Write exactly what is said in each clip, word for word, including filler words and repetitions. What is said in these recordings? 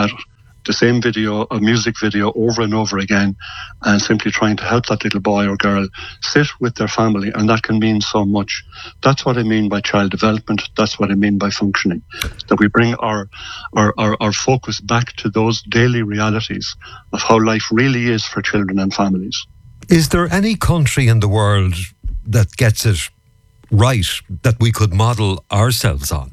at the same video, a music video, over and over again, and simply trying to help that little boy or girl sit with their family, and that can mean so much. That's what I mean by child development. That's what I mean by functioning. That we bring our our, our, our focus back to those daily realities of how life really is for children and families. Is there any country in the world that gets it right that we could model ourselves on?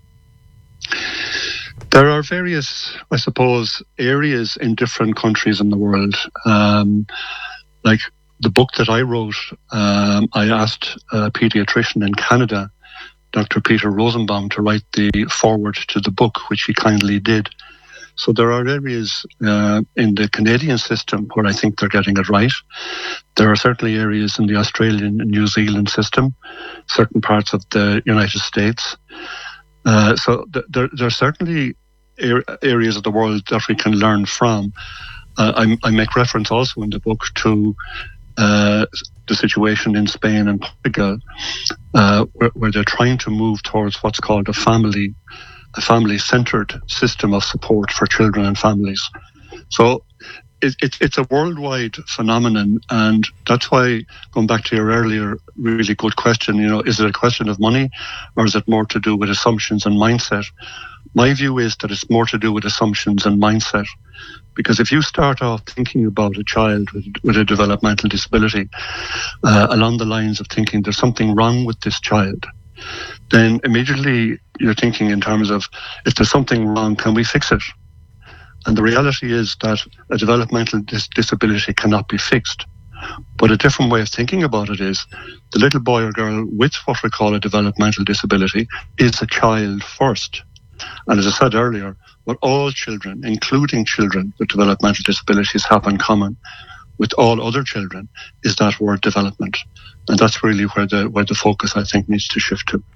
There are various, I suppose, areas in different countries in the world. Um, like the book that I wrote, um, I asked a paediatrician in Canada, Doctor Peter Rosenbaum, to write the foreword to the book, which he kindly did. So there are areas uh, in the Canadian system where I think they're getting it right. There are certainly areas in the Australian and New Zealand system, certain parts of the United States. Uh, so th- there, there are certainly er- areas of the world that we can learn from. Uh, I, I make reference also in the book to uh, the situation in Spain and Portugal, uh, where, where they're trying to move towards what's called a family, a family-centered system of support for children and families. So it, it, it's a worldwide phenomenon, and that's why, going back to your earlier really good question, you know, is it a question of money, or is it more to do with assumptions and mindset? My view is that it's more to do with assumptions and mindset. Because if you start off thinking about a child with, with a developmental disability uh, along the lines of thinking there's something wrong with this child, then immediately you're thinking in terms of, if there's something wrong, can we fix it? And the reality is that a developmental dis- disability cannot be fixed. But a different way of thinking about it is, the little boy or girl with what we call a developmental disability is a child first. And as I said earlier, what all children, including children with developmental disabilities, have in common with all other children is that word development. And that's really where the where the focus, I think, needs to shift to.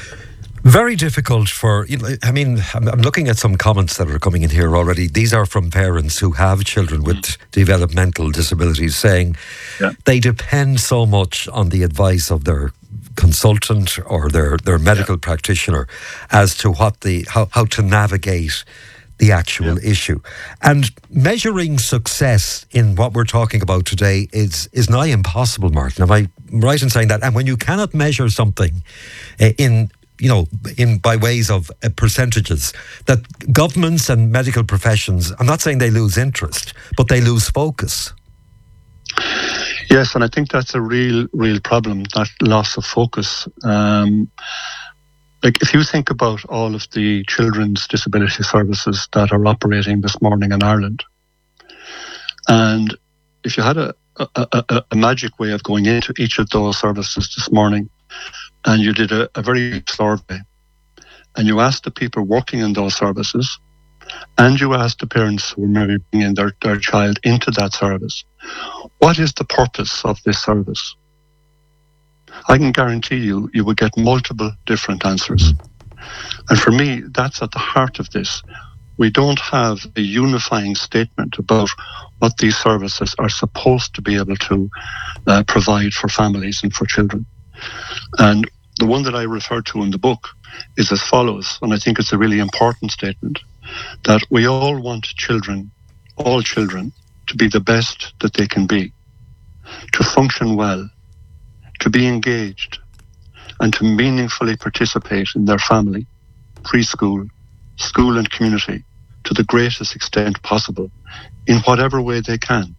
Very difficult for, you know, I mean, I'm, I'm looking at some comments that are coming in here already. These are from parents who have children with mm. developmental disabilities saying yeah. they depend so much on the advice of their consultant or their, their medical yeah. practitioner as to what the how, how to navigate the actual yeah. issue. And measuring success in what we're talking about today is is nigh impossible, Martin. Am I right in saying that? And when you cannot measure something uh, in you know, in by ways of uh, percentages, that governments and medical professions, I'm not saying they lose interest, but they lose focus. Yes, and I think that's a real, real problem, that loss of focus. Um, like if you think about all of the children's disability services that are operating this morning in Ireland, and if you had a, a, a, a magic way of going into each of those services this morning, and you did a, a very deep survey, and you asked the people working in those services, and you asked the parents who were maybe bringing their, their child into that service, what is the purpose of this service? I can guarantee you, you will get multiple different answers. And for me, that's at the heart of this. We don't have a unifying statement about what these services are supposed to be able to uh, provide for families and for children. And the one that I refer to in the book is as follows, and I think it's a really important statement, that we all want children, all children, to be the best that they can be, to function well, to be engaged, and to meaningfully participate in their family, preschool, school and community to the greatest extent possible, in whatever way they can.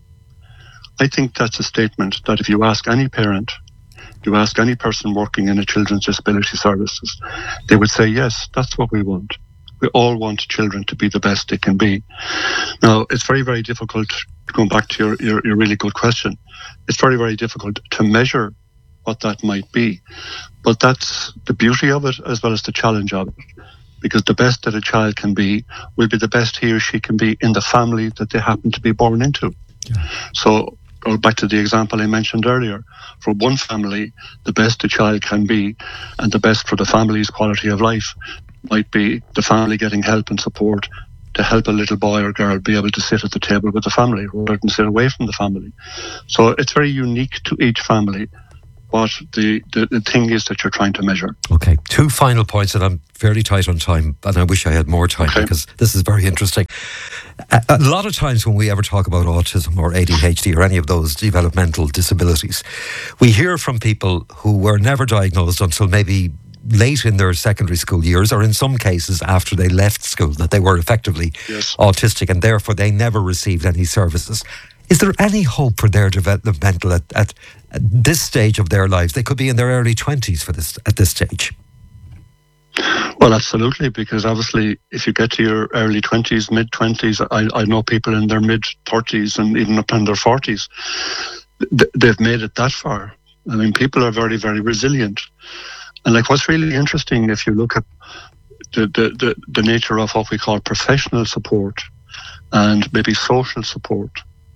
I think that's a statement that if you ask any parent, you ask any person working in a children's disability services, they would say, yes, that's what we want. We all want children to be the best they can be. Now, it's very, very difficult, going back to your, your, your really good question, it's very, very difficult to measure what that might be. But that's the beauty of it as well as the challenge of it. Because the best that a child can be will be the best he or she can be in the family that they happen to be born into. Yeah. So, go back to the example I mentioned earlier. For one family, the best a child can be and the best for the family's quality of life might be the family getting help and support to help a little boy or girl be able to sit at the table with the family rather than sit away from the family. So it's very unique to each family. what the, the, the thing is that you're trying to measure. Okay, two final points, and I'm fairly tight on time, and I wish I had more time, okay, because this is very interesting. A, a lot of times when we ever talk about autism or A D H D or any of those developmental disabilities, we hear from people who were never diagnosed until maybe late in their secondary school years, or in some cases after they left school, that they were effectively yes. autistic, and therefore they never received any services. Is there any hope for their developmental at, at, at this stage of their lives? They could be in their early twenties for this at this stage. Well, absolutely, because obviously if you get to your early twenties, mid-twenties, I, I know people in their mid-thirties and even up in their forties, th- they've made it that far. I mean, people are very, very resilient. And like what's really interesting, if you look at the, the, the, the nature of what we call professional support and maybe social support,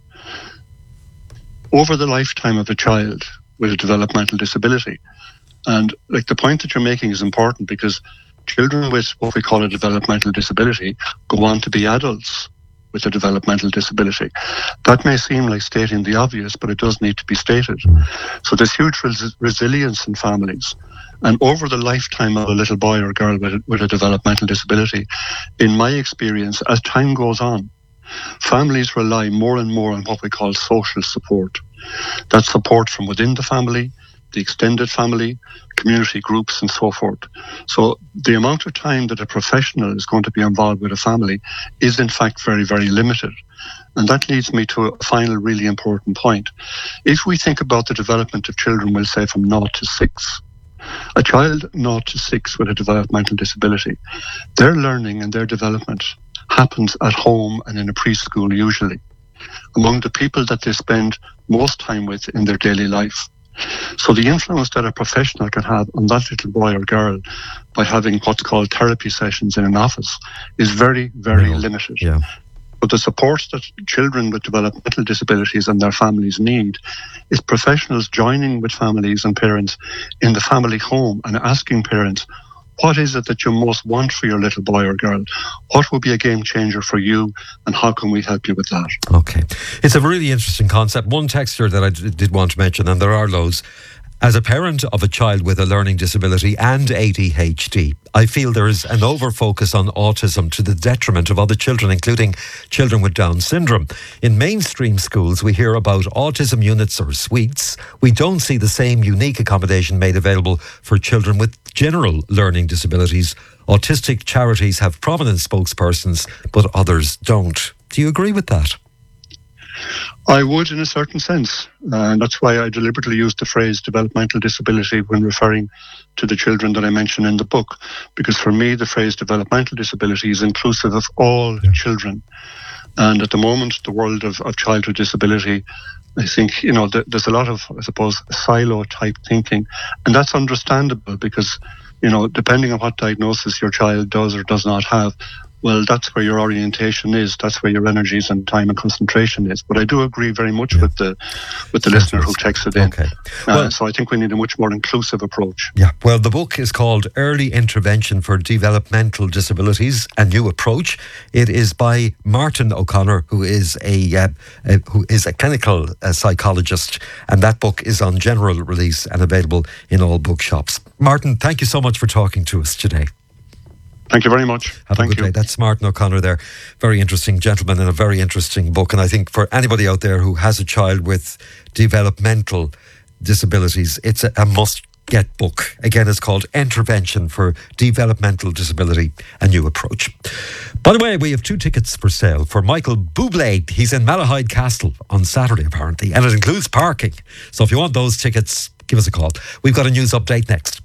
over the lifetime of a child with a developmental disability. And like the point that you're making is important, because children with what we call a developmental disability go on to be adults with a developmental disability. That may seem like stating the obvious, but it does need to be stated. So there's huge res- resilience in families. And over the lifetime of a little boy or girl with a, with a developmental disability, in my experience, as time goes on, families rely more and more on what we call social support. That's support from within the family, the extended family, community groups, and so forth. So the amount of time that a professional is going to be involved with a family is in fact very, very limited. And that leads me to a final really important point. If we think about the development of children, we'll say from naught to six, a child naught to six with a developmental disability, their learning and their development happens at home and in a preschool usually, among the people that they spend most time with in their daily life. So the influence that a professional can have on that little boy or girl by having what's called therapy sessions in an office is very, very no. limited. Yeah. But the support that children with developmental disabilities and their families need is professionals joining with families and parents in the family home and asking parents, what is it that you most want for your little boy or girl? What would be a game changer for you, and how can we help you with that? Okay. It's a really interesting concept. One texture that I d- did want to mention, and there are loads. As a parent of a child with a learning disability and A D H D, I feel there is an over-focus on autism to the detriment of other children, including children with Down syndrome. In mainstream schools, we hear about autism units or suites. We don't see the same unique accommodation made available for children with general learning disabilities. Autistic charities have prominent spokespersons, but others don't. Do you agree with that? I would, in a certain sense, uh, and that's why I deliberately used the phrase developmental disability when referring to the children that I mentioned in the book, because for me the phrase developmental disability is inclusive of all yeah. children. And at the moment, the world of, of childhood disability, I think, you know, th- there's a lot of, I suppose, silo type thinking, and that's understandable because, you know, depending on what diagnosis your child does or does not have, well, that's where your orientation is. That's where your energies and time and concentration is. But I do agree very much yeah. with the with the listener who texted in. Okay. Well, uh, so I think we need a much more inclusive approach. Yeah. Well, the book is called Early Intervention for Developmental Disabilities, A New Approach. It is by Martin O'Connor, who is a, uh, a who is a clinical uh, psychologist, and that book is on general release and available in all bookshops. Martin, thank you so much for talking to us today. Thank you very much. Have Thank a good you. day. That's Martin O'Connor there. Very interesting gentleman and a very interesting book. And I think for anybody out there who has a child with developmental disabilities, it's a, a must-get book. Again, it's called Intervention for Developmental Disability, A New Approach. By the way, we have two tickets for sale for Michael Bublé. He's in Malahide Castle on Saturday, apparently, and it includes parking. So if you want those tickets, give us a call. We've got a news update next.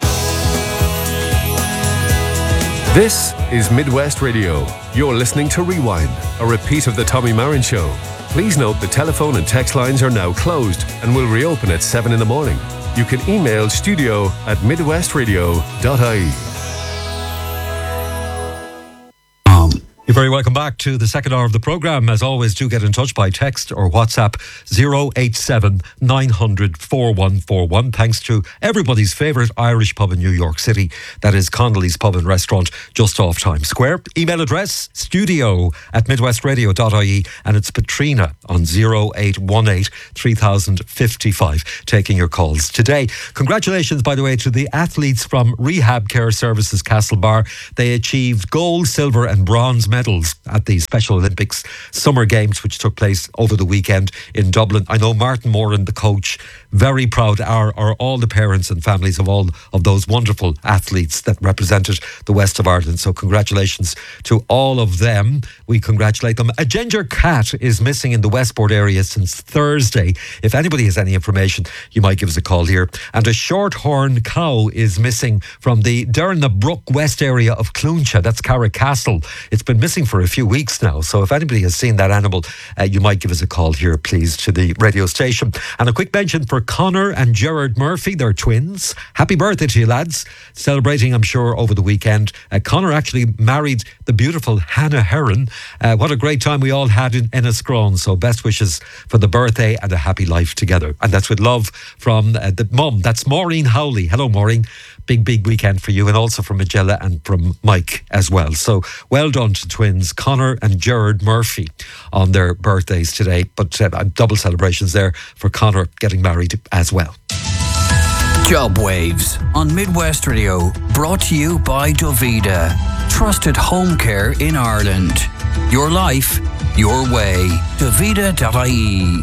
This is Midwest Radio. You're listening to Rewind, a repeat of the Tommy Marin Show. Please note the telephone and text lines are now closed and will reopen at seven in the morning. You can email studio at midwestradio dot I E. Um, You're very welcome back to the second hour of the programme. As always, do get in touch by text or WhatsApp zero eight seven nine hundred four one four one. Thanks to everybody's favourite Irish pub in New York City. That is Connolly's Pub and Restaurant just off Times Square. Email address studio at midwestradio dot I E, and it's Patrina on zero eight one eight three thousand fifty-five taking your calls today. Congratulations, by the way, to the athletes from Rehab Care Services Castlebar. They achieved gold, silver and bronze medals at the Special Olympics Summer Games, which took place over the weekend in Dublin. I know Martin Moran, the coach, very proud, are, are all the parents and families of all of those wonderful athletes that represented the west of Ireland. So congratulations to all of them. We congratulate them. A ginger cat is missing in the Westport area since Thursday. If anybody has any information, you might give us a call here. And a shorthorn cow is missing from the Derrynabrook West area of Clooncha. That's Carricastle. It's been missing for a few weeks now. So if anybody has seen that animal, uh, you might give us a call here, please, to the radio station. And a quick mention for Connor and Gerard Murphy. They're twins. Happy birthday to you, lads. Celebrating, I'm sure, over the weekend. Uh, Connor actually married the beautiful Hannah Heron. Uh, what a great time we all had in Enniscrone. So best wishes for the birthday and a happy life together. And that's with love from uh, the mum. That's Maureen Howley. Hello, Maureen. Big, big weekend for you, and also from Magella and from Mike as well. So well done to twins Connor and Gerard Murphy on their birthdays today. But uh, double celebrations there for Connor getting married as well. Job Waves on Midwest Radio, brought to you by Dovida, trusted home care in Ireland. Your life, your way. Dovida dot I E.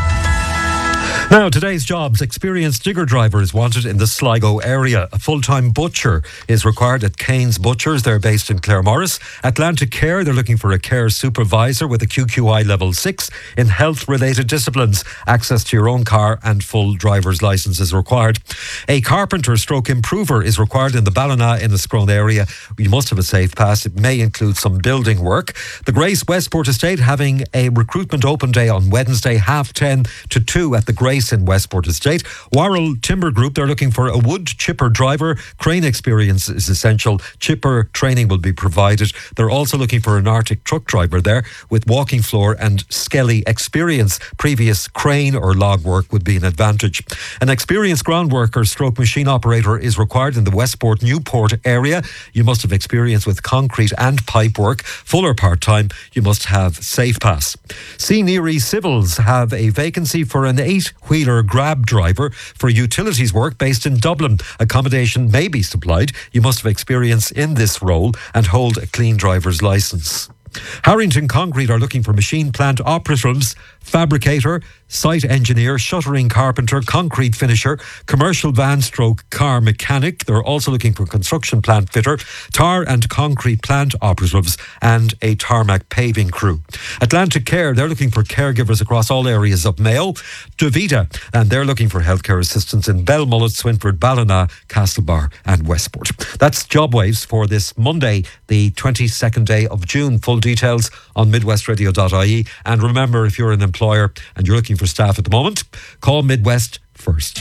Now, today's jobs. Experienced digger driver is wanted in the Sligo area. A full-time butcher is required at Kane's Butchers. They're based in Claremorris. Atlantic Care, they're looking for a care supervisor with a Q Q I level six in health-related disciplines. Access to your own car and full driver's licence is required. A carpenter stroke improver is required in the Ballina in the Scrone area. You must have a safe pass. It may include some building work. The Grace Westport Estate having a recruitment open day on Wednesday, half ten to two at the Grace in Westport Estate. Warrell Timber Group, they're looking for a wood chipper driver. Crane experience is essential. Chipper training will be provided. They're also looking for an Arctic truck driver there with walking floor and skelly experience. Previous crane or log work would be an advantage. An experienced ground worker stroke machine operator is required in the Westport Newport area. You must have experience with concrete and pipe work. Full or part-time, you must have safe pass. C. Neary Civils have a vacancy for an eight-wheeler grab driver for utilities work based in Dublin. Accommodation may be supplied. You must have experience in this role and hold a clean driver's licence. Harrington Concrete are looking for machine plant operatives, fabricator, site engineer, shuttering carpenter, concrete finisher, commercial van stroke car mechanic. They're also looking for construction plant fitter, tar and concrete plant operatives, and a tarmac paving crew. Atlantic Care, they're looking for caregivers across all areas of Mayo. Dovida, and they're looking for healthcare assistants in Belmullet, Swinford, Ballina, Castlebar and Westport. That's Job Waves for this Monday, the twenty-second day of June. Full details on midwestradio dot I E. And remember, if you're an employer and you're looking for staff at the moment, call Midwest first.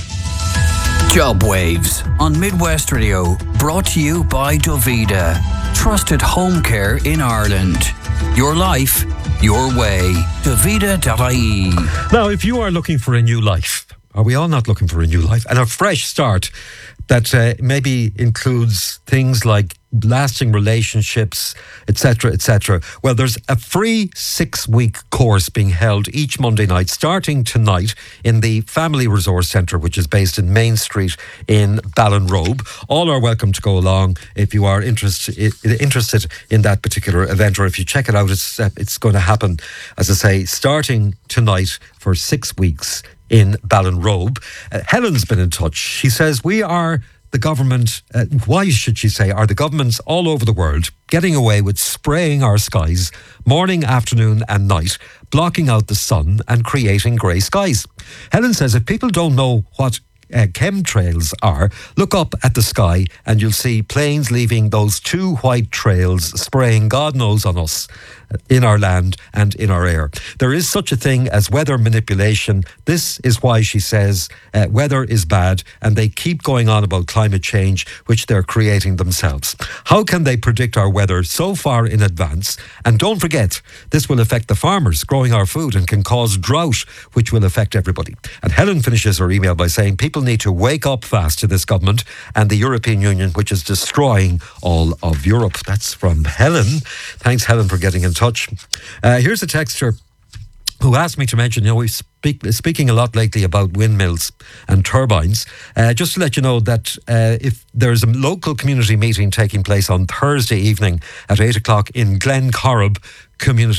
Job Waves on Midwest Radio, brought to you by Dovida, trusted home care in Ireland. Your life, your way. Dovida dot I E. Now, if you are looking for a new life, are we all not looking for a new life and a fresh start that uh, maybe includes things like lasting relationships, et cetera, et cetera? Well, there's a free six-week course being held each Monday night, starting tonight in the Family Resource Centre, which is based in Main Street in Ballinrobe. All are welcome to go along if you are interest, interested in that particular event, or if you check it out, it's, uh, it's going to happen, as I say, starting tonight for six weeks in Ballinrobe. Uh, Helen's been in touch. She says, we are the government, uh, why should she say, are the governments all over the world getting away with spraying our skies morning, afternoon and night, blocking out the sun and creating grey skies. Helen says if people don't know what uh, chemtrails are, look up at the sky and you'll see planes leaving those two white trails spraying God knows on us in our land and in our air. There is such a thing as weather manipulation. This is why she says uh, weather is bad, and they keep going on about climate change, which they're creating themselves. How can they predict our weather so far in advance? And don't forget, this will affect the farmers growing our food and can cause drought, which will affect everybody. And Helen finishes her email by saying people need to wake up fast to this government and the European Union, which is destroying all of Europe. That's from Helen. Thanks, Helen, for getting in touch. Uh, here's a texter who asked me to mention, you know, we've speak, speaking a lot lately about windmills and turbines. Uh, just to let you know that uh, if there's a local community meeting taking place on Thursday evening at eight o'clock in Glen Corrib Community